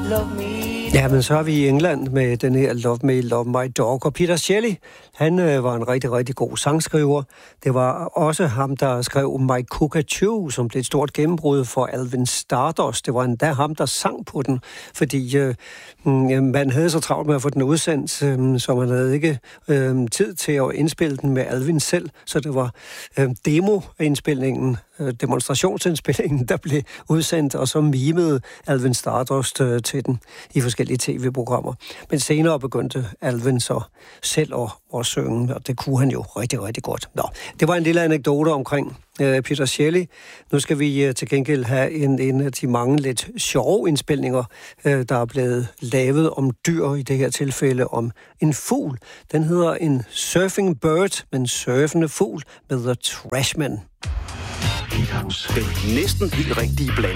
love me. Ja, men så er vi i England med den her Love Me, Love My Dog. Og Peter Shelley, han var en rigtig, rigtig god sangskriver. Det var også ham, der skrev My Cockatoo, som blev et stort gennembrud for Alvin Stardust. Det var endda ham, der sang på den, fordi man havde så travlt med at få den udsendt, så man havde ikke tid til at indspille den med Alvin selv. Så det var demoindspilningen, demonstrationsindspillingen, der blev udsendt, og så mimede Alvin Stardust til den i forskellige tv-programmer. Men senere begyndte Alvin så selv at synge, og det kunne han jo rigtig, rigtig godt. Nå, det var en lille anekdote omkring Peter Shelley. Nu skal vi til gengæld have en af de mange lidt sjove indspilninger, der er blevet lavet om dyr, i det her tilfælde om en fugl. Den hedder en surfing bird, men surfende fugl med The Trashman. Den næsten helt rigtige blanding